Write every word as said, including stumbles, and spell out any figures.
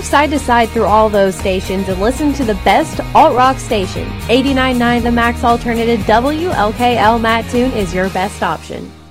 side to side through all those stations and listen to the best alt-rock station. eighty-nine point nine The Max Alternative W L K L Mattoon is your best option.